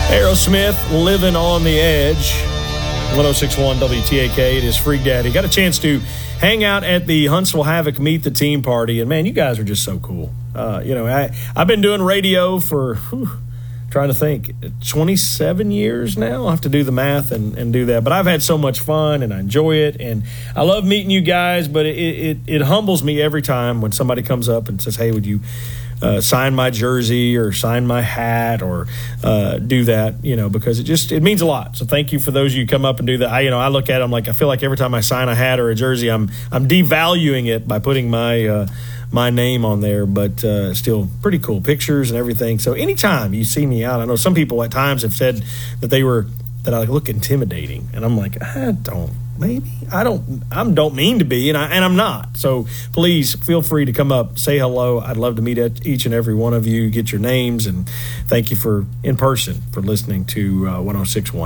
Aerosmith, Living on the Edge. 106.1 WTAK. It is Freak Daddy. Got a chance to hang out at the Huntsville Havoc Meet the Team party, and man, you guys are just so cool. I've been doing radio for trying to think 27 years now. I'll have to do the math and do that, but I've had so much fun and I enjoy it, and I love meeting you guys. But it humbles me every time when somebody comes up and says, "Hey, would you sign my jersey or sign my hat or do that," because it means a lot. So thank you for those of you who come up and do that. I look at them like I feel like every time I sign a hat or a jersey, I'm devaluing it by putting my name on there, but still pretty cool pictures and everything. So anytime you see me out, I know some people at times have said that I look intimidating, and I'm like, I don't mean to be, and I'm not. So please feel free to come up, say hello. I'd love to meet each and every one of you, get your names, and thank you in person for listening to 106.1